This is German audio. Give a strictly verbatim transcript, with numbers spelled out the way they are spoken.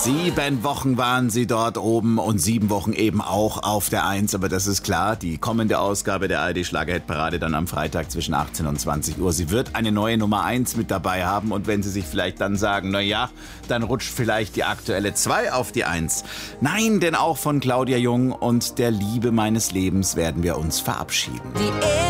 Sieben Wochen waren sie dort oben und sieben Wochen eben auch auf der Eins. Aber das ist klar, die kommende Ausgabe der A R D Schlagerhit-Parade dann am Freitag zwischen achtzehn und zwanzig Uhr. Sie wird eine neue Nummer eins mit dabei haben. Und wenn Sie sich vielleicht dann sagen, na ja, dann rutscht vielleicht die aktuelle zwei auf die Eins. Nein, denn auch von Claudia Jung und der Liebe meines Lebens werden wir uns verabschieden. Die